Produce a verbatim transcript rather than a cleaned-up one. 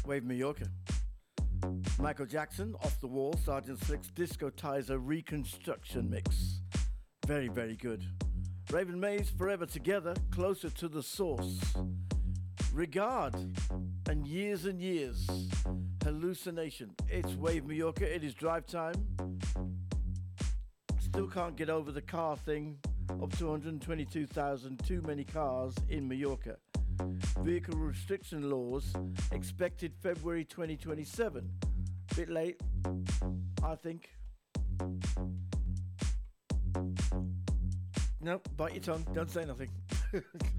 Wave Mallorca. Michael Jackson, Off the Wall, Sergeant Slick's Disco Tizer reconstruction mix. Very, very good. Raven Mays, Forever Together, Closer to the Source. Regard and Years and Years. Hallucination. It's Wave Mallorca. It is drive time. Still can't get over the car thing of two hundred twenty-two thousand too many cars in Mallorca. Vehicle restriction laws expected February twenty twenty-seven. Bit late, I think. No, bite your tongue. Don't say nothing.